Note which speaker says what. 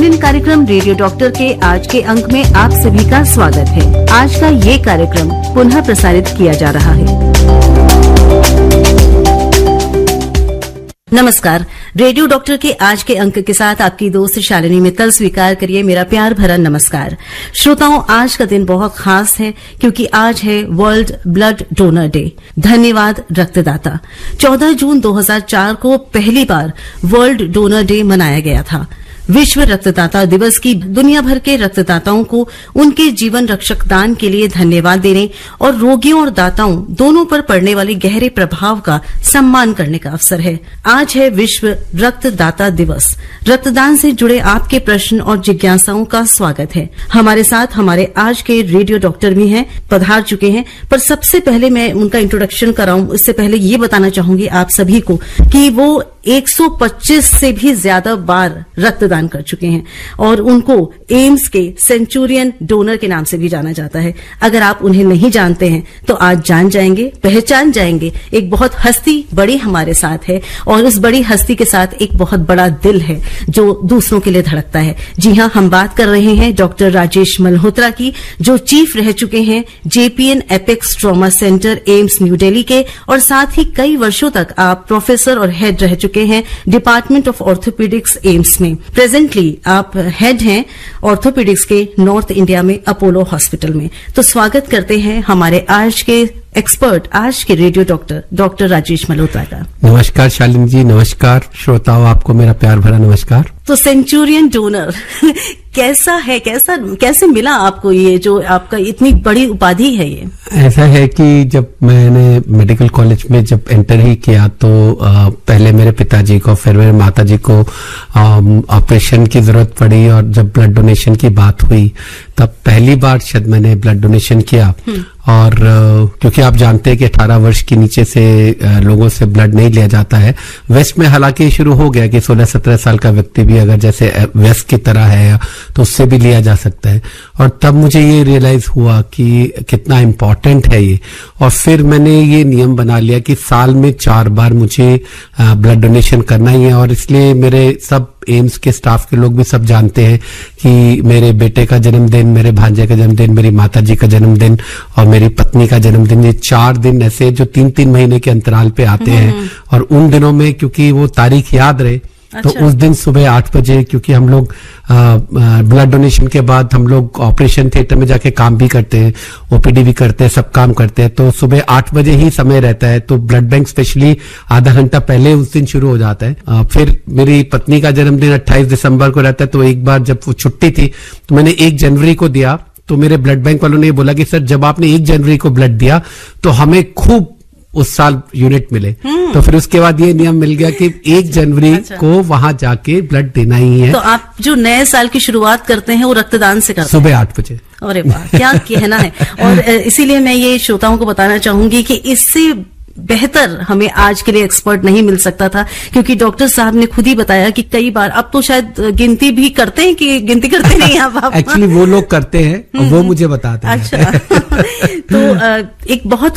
Speaker 1: इन कार्यक्रम radio doctor के आज के अंक में आप सभी का स्वागत है। आज का ये कार्यक्रम पुनः प्रसारित किया जा रहा है। नमस्कार, रेडियो डॉक्टर के आज के अंक के साथ आपकी दोस्त शालिनी मित्तल स्वीकार करिए मेरा प्यार भरा नमस्कार। श्रोताओं, आज का दिन बहुत खास है क्योंकि आज है वर्ल्ड ब्लड डोनर डे। धन्यवाद रक्तदाता। 14 जून 2004 को पहली बार वर्ल्ड डोनर डे मनाया गया था। विश्व रक्तदाता दिवस की दुनिया भर के रक्तदाताओं को उनके जीवन रक्षक दान के लिए धन्यवाद देने और रोगियों और दाताओं दोनों पर पड़ने वाले गहरे प्रभाव का सम्मान करने का अवसर है। आज है विश्व रक्तदाता दिवस। रक्तदान से जुड़े आपके प्रश्न और जिज्ञासाओं का स्वागत है। हमारे साथ हमारे आज के रेडियो डॉक्टर भी हैं, पधार चुके हैं, पर सबसे पहले मैं उनका इंट्रोडक्शन कराऊं उससे पहले ये बताना चाहूंगी आप सभी को कि वो 125 से भी ज्यादा बार रक्तदान कर चुके हैं और उनको एम्स के सेंचुरियन डोनर के नाम से भी जाना जाता है। अगर आप उन्हें नहीं जानते हैं तो आज जान जाएंगे, पहचान जाएंगे। एक बहुत हस्ती बड़ी हमारे साथ है और उस बड़ी हस्ती के साथ एक बहुत बड़ा दिल है जो दूसरों के लिए धड़कता है। जी हां, हम बात कर रहे हैं डॉक्टर राजेश मल्होत्रा की, जो चीफ रह चुके हैं JPN apex trauma centre AIIMS new Delhi के, और साथ ही कई वर्षों तक आप प्रोफेसर और हेड रह चुके हैं डिपार्टमेंट ऑफ ऑर्थोपेडिक्स एम्स में। प्रेजेंटली आप हेड हैं ऑर्थोपेडिक्स के नॉर्थ इंडिया में अपोलो हॉस्पिटल में। तो स्वागत करते हैं हमारे आज के एक्सपर्ट, आज के रेडियो डॉक्टर राजेश मल्होत्रा का।
Speaker 2: नमस्कार शालिनी जी, नमस्कार श्रोताओं, आपको मेरा प्यार भरा नमस्कार।
Speaker 1: तो सेंचुरियन डोनर कैसा है, कैसे मिला आपको ये जो आपका इतनी बड़ी उपाधि है? ये
Speaker 2: ऐसा है कि जब मैंने मेडिकल कॉलेज में जब एंटर ही किया तो पहले मेरे पिताजी को, फिर मेरे माताजी को ऑपरेशन की जरूरत पड़ी और जब ब्लड डोनेशन की बात हुई तब पहली बार शायद मैंने ब्लड डोनेशन किया। और क्योंकि आप जानते हैं कि 18 वर्ष के नीचे से लोगों से ब्लड नहीं लिया जाता है। वेस्ट में हालांकि शुरू हो गया कि 16-17 साल का व्यक्ति भी अगर जैसे वेस्ट की तरह है तो उससे भी लिया जा सकता है। और तब मुझे ये रियलाइज हुआ कि कितना इम्पोर्टेंट है ये। और फिर मैंने ये नियम बना लिया कि साल में 4 बार मुझे ब्लड डोनेशन करना ही है। और इसलिए मेरे सब एम्स के स्टाफ के लोग भी सब जानते हैं कि मेरे बेटे का जन्मदिन, मेरे भांजे का जन्मदिन, मेरी माताजी का जन्मदिन और मेरी पत्नी का जन्मदिन, ये 4 दिन ऐसे जो 3-3 महीने के अंतराल पे आते हैं। और उन दिनों में क्योंकि वो तारीख याद रहे तो उस दिन सुबह 8 बजे, क्योंकि हम लोग ब्लड डोनेशन के बाद हम लोग ऑपरेशन थिएटर में जाके काम भी करते हैं, OPD भी करते हैं, सब काम करते हैं, तो सुबह 8 बजे ही समय रहता है। तो ब्लड बैंक स्पेशली आधा घंटा पहले उस दिन शुरू हो जाता है। फिर मेरी पत्नी का जन्मदिन 28 दिसंबर को रहता है। तो एक बार जब वो छुट्टी थी तो मैंने 1 जनवरी को दिया। तो मेरे ब्लड बैंक वालों ने ये बोला कि सर जब आपने 1 जनवरी को ब्लड दिया तो हमें खूब उस साल यूनिट मिले। तो फिर उसके बाद ये नियम मिल गया कि 1 जनवरी को वहां जाके ब्लड देना ही है।
Speaker 1: तो आप जो नए साल की शुरुआत करते हैं वो रक्तदान से करते हैं?
Speaker 2: सुबह 8 बजे।
Speaker 1: अरे वाह, क्या कहना है। और इसीलिए मैं ये श्रोताओं को बताना चाहूंगी कि इससे बेहतर हमें आज के लिए एक्सपर्ट नहीं मिल सकता था, क्योंकि डॉक्टर साहब ने खुद ही बताया कि कई बार, अब तो शायद गिनती भी करते हैं कि गिनती करते नहीं आप?
Speaker 2: एक्चुअली वो लोग करते हैं और वो मुझे बताते हैं।
Speaker 1: अच्छा। तो एक बहुत